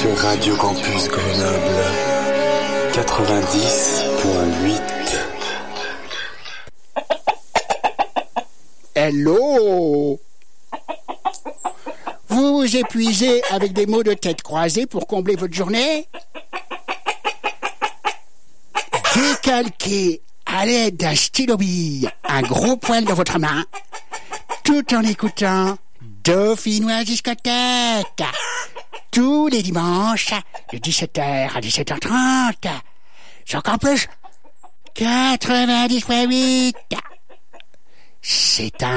sur Radio Campus Grenoble 90.8. Hello! Vous vous épuisez avec des mots de tête croisés pour combler votre journée? Décalquez à l'aide d'un stylo-bille un gros poil dans votre main, tout en écoutant Dauphinois Discothèque, tous les dimanches, de 17h à 17h30, sur Campus 90.8. C'est un